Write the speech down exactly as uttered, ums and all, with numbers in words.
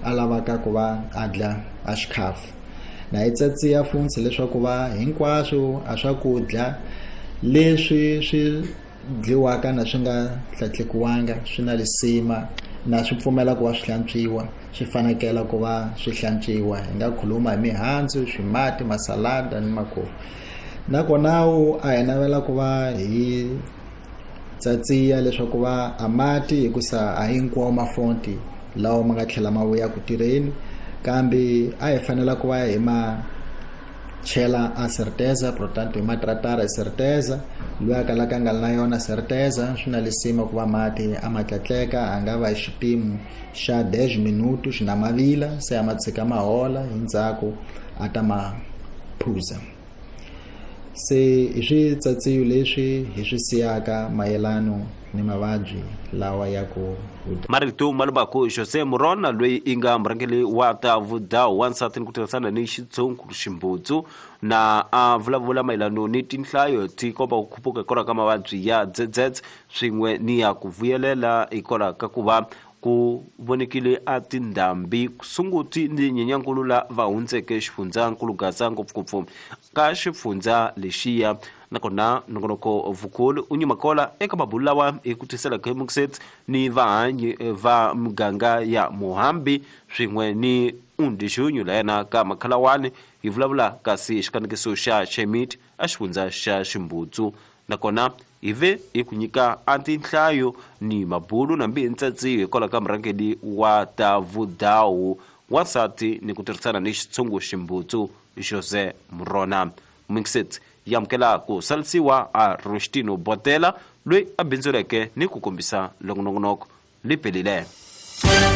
a lavaka ku va a dya a xikhafu. Na yi tsatsiya funtsi leswaku va hinkwaswo a swakudya leswi swi dliwaka na swi nga tlatlekiwanga swi na lisima na swi pfumela ku va swi hlantswiwa swi fanekela ku va swi hlantswiwa. Hi nga khuluma hi mihandzu, swimati, masalada ni makhofu. Nakonawo a hi navela ku va hi tsatsiya leswaku va a mati hikusa a hinkwawo mafonti lawa ma nga tlhela ma vuya ku tirheni, kambe a hi fanela ku va hi ma chela a Certeza, portanto hi matratara Certeza. Loyi a kalaka nga na yona Certeza swi na lisima ku va mati a ma tlatleka, a nga va hi xipimo xa dez minutos na mavila, se a ma tshika ma hola hi ndzhaku a ta ma phuza. Se hi switsatsiyo leswi hi swi siyaka mayelano ni mavabyi lawa ya ku marito malubako Jose Murona loyi inga murangeli wa ta Vudau wansati ni ku tirhisana ni Xitsonga Ximbutsu na a vulavula mayelano ni tinhlayo ti komba ku khuphuka hikwalaho ka mavabyi ya dzedzedze swin'we ni ya ku vuyelela hikwalaho ka ku va ku vonekile a tindhambi sunguti ni Nyenyankulu la va hundzeke xifundzankulu Gaza ngopfungopfu ka xifundza lexiya. Nakona nongonoko vukulu u nyuma kola eka mabulu lawa hi ku tisela Khemukset ni vahanyi va muganga ya Muhambi swin'we ni undixunyu la yena ka Makhalawani hi vulavula kasi xikanekiso xa Chemit a xifundza xa Ximbutsu. Nakona ive hi ku nyika antinhlayo ni mabulu na mbintsatsiyo hikwalaho ka murangeli wa ta Vudau wansati ni ku tirhisana ni Xitsonga Ximbutsu Jose Murona. Mukset yamukela ku salisiwa a Rostino Botela loyi a bindzuleke ni ku kombisa longonoko lipelile.